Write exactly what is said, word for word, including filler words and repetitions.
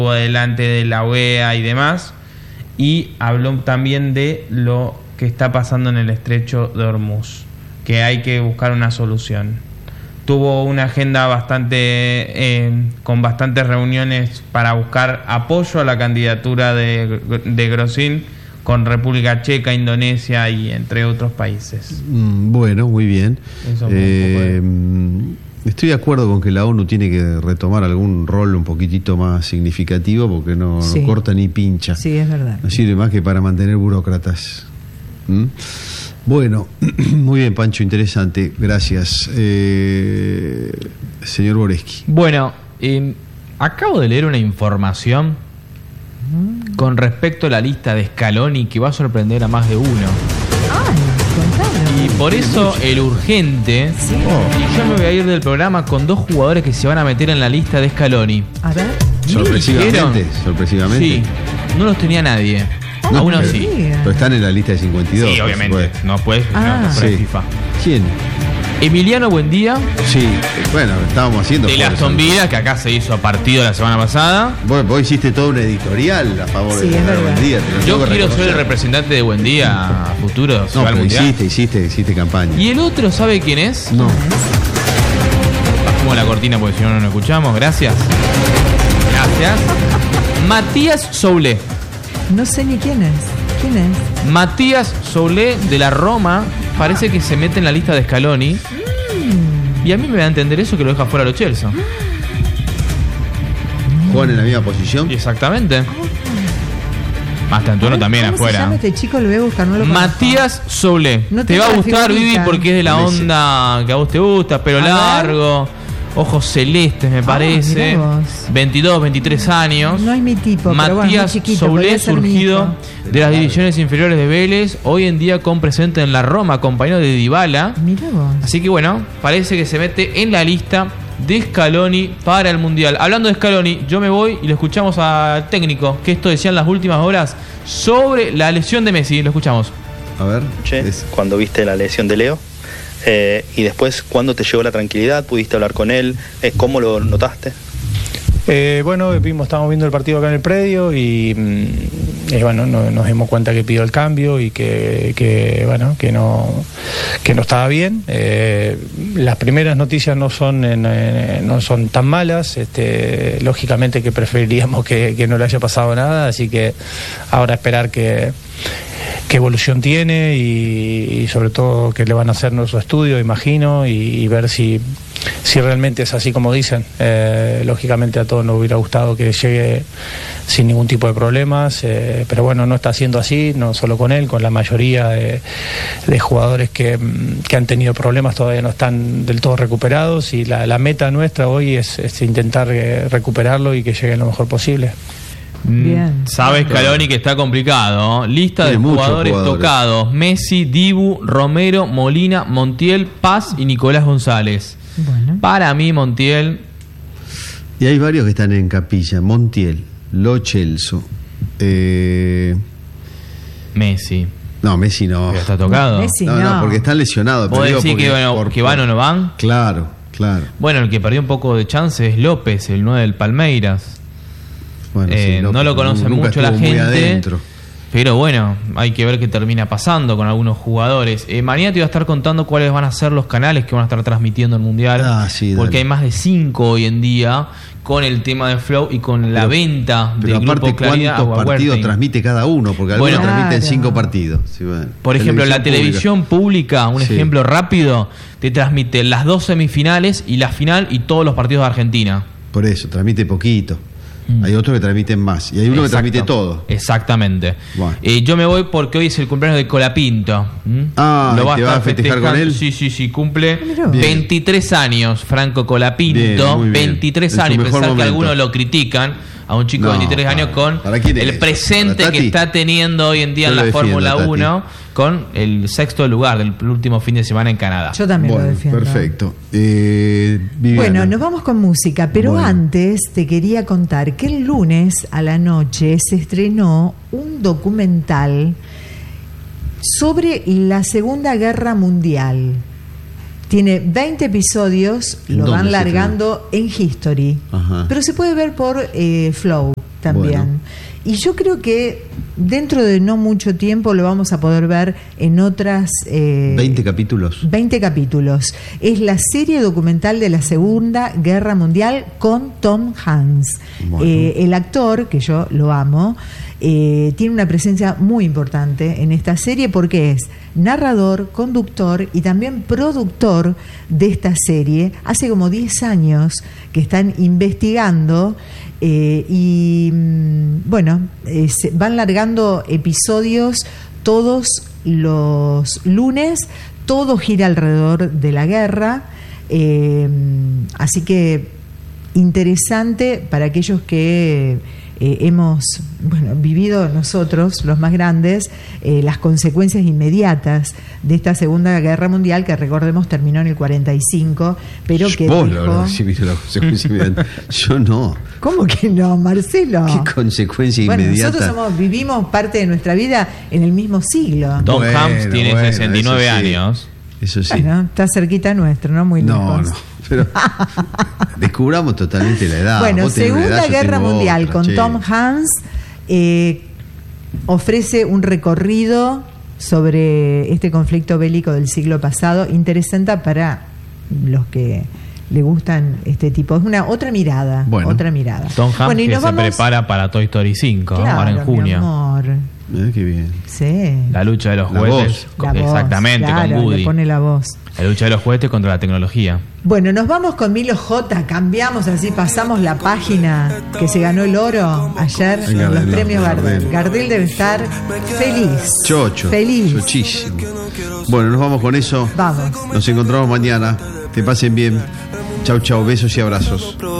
delante de la U E A y demás, y habló también de lo que está pasando en el estrecho de Hormuz, que hay que buscar una solución. Tuvo una agenda bastante eh, con bastantes reuniones para buscar apoyo a la candidatura de, de Grosín con República Checa, Indonesia y entre otros países. Mm, bueno, muy bien. Eso eh, estoy de acuerdo con que la ONU tiene que retomar algún rol un poquitito más significativo, porque no, sí. no corta ni pincha. Sí, es verdad. No sirve más que para mantener burócratas. ¿Mm? Bueno, muy bien, Pancho, interesante. Gracias. Eh, señor Boreschi. Bueno, eh, acabo de leer una información con respecto a la lista de Scaloni que va a sorprender a más de uno. Ay, Y por eso el urgente, Sí. y yo me voy a ir del programa con dos jugadores que se van a meter en la lista de Scaloni. A ver. Sorpresivamente, ¿Dijeron? sorpresivamente. Sí, no los tenía nadie. No, a uno pero, sí. pero están en la lista de cincuenta y dos. Sí, por obviamente. supuesto. No puedes, Ah. no, por el Sí. FIFA. ¿Quién? Emiliano Buendía, Sí, eh, bueno, estábamos haciendo. de las fuerza. Villa, que acá se hizo a partido la semana pasada. Vos, vos hiciste toda una editorial a favor Sí, de es ganar verdad. Buen Día. te lo Yo tengo que quiero ser el reconocer. representante de Buendía a futuro. si No, va al pero Mundial. hiciste, hiciste, hiciste campaña. Y el otro, ¿sabe quién es? No. Bajemos la cortina porque si no, no nos escuchamos. Gracias. Gracias. Matías Soulé. No sé ni quién es. ¿Quién es? Matías Soulé de la Roma parece que se mete en la lista de Scaloni. Y a mí me da a entender eso, que lo deja fuera a los Chelsea. ¿Juegan en la misma posición? Exactamente. Más Tantuano también ¿Cómo se afuera. llama este chico? Lo voy a buscar. No lo conozco. Matías Soulé. No te tengo va a la gustar, figurita. Vivi, porque es de la Messi. onda que a vos te gusta, pelo A ver. largo, ojos celestes, me parece. mirá vos. veintidós, veintitrés años. No es mi tipo, pero bueno, muy Matías chiquito, Soulé, podría ser mi surgido hijo. de las divisiones inferiores de Vélez, hoy en día con presente en la Roma, compañero de Dybala. Mirá vos. Así que bueno, parece que se mete en la lista de Scaloni para el Mundial. Hablando de Scaloni, yo me voy y lo escuchamos al técnico, que esto decían las últimas horas sobre la lesión de Messi. Lo escuchamos. A ver. Che, es- cuando viste la lesión de Leo, eh, y después, ¿cuándo te llegó la tranquilidad? ¿Pudiste hablar con él? Eh, ¿Cómo lo notaste? Eh, bueno, vimos, estábamos viendo el partido acá en el predio y, mm, y bueno, no- nos dimos cuenta que pidió el cambio y que, que, bueno, que no, que no estaba bien. Eh, las primeras noticias no son en- en- no son tan malas. Este, lógicamente que preferiríamos que, que no le haya pasado nada, así que ahora esperar que qué evolución tiene y, y sobre todo que le van a hacer nuestro estudio, imagino, y, y ver si, si realmente es así como dicen. Eh, lógicamente a todos nos hubiera gustado que llegue sin ningún tipo de problemas, eh, pero bueno, no está siendo así, no solo con él, con la mayoría de, de jugadores que, mm, que han tenido problemas todavía no están del todo recuperados y la, la meta nuestra hoy es, es intentar eh, recuperarlo y que llegue lo mejor posible. Bien. Sabe Scaloni que está complicado. Lista Tiene de muchos jugadores, jugadores. tocados: Messi, Dibu, Romero, Molina, Montiel, Paz y Nicolás González. Bueno. Para mí, Montiel, Y hay varios que están en capilla. Montiel, Lo Celso. Eh, Messi. no, Messi no. Pero está tocado. Messi No, no, no. porque están lesionados. ¿Vos pero digo decís porque que, bueno, por- que van o no van? Claro, claro. Bueno, el que perdió un poco de chance es López, el nueve del Palmeiras. Bueno, Eh, sí, no López lo conoce nunca mucho la estuvo muy gente. adentro. Pero bueno, hay que ver qué termina pasando con algunos jugadores. Eh, mañana te voy a estar contando cuáles van a ser los canales que van a estar transmitiendo el Mundial. Ah, sí, porque dale. hay más de cinco hoy en día con el tema de Flow y con la Pero- venta Pero del aparte, Grupo Claridad. ¿cuántos a partidos Wertheim. transmite cada uno? Porque algunos Bueno. transmiten Claro. cinco partidos. Sí, bueno. Por ejemplo, la televisión pública, un Sí. ejemplo rápido, te transmite las dos semifinales y la final y todos los partidos de Argentina. Por eso, transmite poquito. Mm. Hay otros que transmiten más. Y hay uno Exacto. que transmite todo. Exactamente. Bueno. Eh, yo me voy porque hoy es el cumpleaños de Colapinto. ¿Mm? Ah, Lo ¿y va a te estar vas a festejar con festejando. él? Sí, sí, sí, cumple Mirá vos. veintitrés años, Franco Colapinto. Bien, muy bien. veintitrés En su años. mejor Pensar que momento. algunos lo critican a un chico No, de veintitrés para- años con ¿para quién es el eso? presente ¿Para que Tati? está teniendo hoy en día Yo en lo la defiendo, Fórmula Tati. uno con el sexto lugar del último fin de semana en Canadá. Yo también Bueno, lo defiendo. perfecto. Eh, Viviana. Bueno, nos vamos con música, pero Bueno. antes te quería contar que el lunes a la noche se estrenó un documental sobre la Segunda Guerra Mundial. Tiene veinte episodios, lo ¿Dónde van se largando en History, Ajá. pero se puede ver por eh, Flow. también. Bueno. Y yo creo que dentro de no mucho tiempo lo vamos a poder ver en otras... Eh, veinte capítulos. veinte capítulos. Es la serie documental de la Segunda Guerra Mundial con Tom Hanks. Bueno. Eh, el actor, que yo lo amo, eh, tiene una presencia muy importante en esta serie porque es narrador, conductor y también productor de esta serie. Hace como diez años que están investigando eh, y mm, bueno, eh, se van largando episodios todos los lunes, todo gira alrededor de la guerra, eh, así que interesante para aquellos que eh, hemos bueno, vivido nosotros, los más grandes, eh, las consecuencias inmediatas de esta Segunda Guerra Mundial, que recordemos terminó en el cuarenta y cinco, pero que Vos, dijo... la verdad, sí viste la consecuencia inmediata. Yo no. ¿Cómo que no, Marcelo? ¿Qué consecuencia Bueno, inmediata? nosotros somos, vivimos parte de nuestra vida en el mismo siglo. Tom Bueno, Hanks tiene bueno, sesenta y nueve eso sí. años. Eso sí. Bueno, está cerquita nuestro, no muy No, lejos. no. Pero descubramos totalmente la edad. Bueno, Vos tenés una Segunda edad, yo Guerra tengo Mundial otra, con che. Tom Hanks eh, ofrece un recorrido sobre este conflicto bélico del siglo pasado, interesante para los que le gustan este tipo. Es una otra mirada, Bueno. otra mirada. Tom Hanks Bueno, y que nos se vamos- prepara para Toy Story cinco, ¿no? Claro, ahora en mi junio. amor. Eh, qué bien. Sí. La lucha de los La juguetes. voz. con- La voz, exactamente, claro, con Woody. le pone la voz. La lucha de los juguetes contra la tecnología. Bueno, nos vamos con Milo J, cambiamos así, pasamos la página que se ganó el oro ayer En en los Gardel, premios Gardel. Gardel. Gardel debe estar feliz. Chocho. Feliz. Chochísimo. Bueno, nos vamos con eso. Vamos. Nos encontramos mañana. Que pasen bien. Chau, chau. Besos y abrazos.